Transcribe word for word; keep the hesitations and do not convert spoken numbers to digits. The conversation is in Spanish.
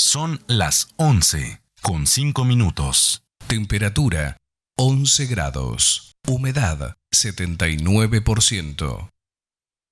Son las once con cinco minutos. Temperatura once grados. Humedad setenta y nueve por ciento.